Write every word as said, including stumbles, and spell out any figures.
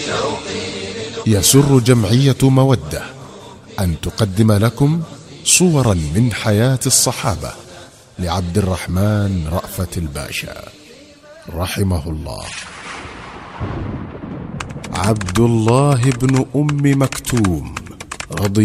يسر جمعية مودة أن تقدم لكم صورا من حياة الصحابة لعبد الرحمن رأفت الباشا رحمه الله. عبد الله بن أم مكتوم رضي